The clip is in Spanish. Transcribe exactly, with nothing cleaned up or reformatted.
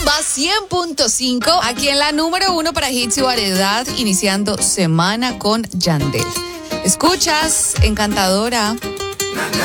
Rumba cien punto cinco, aquí en la número uno para hits y variedad, iniciando semana con Yandel. Escuchas, encantadora.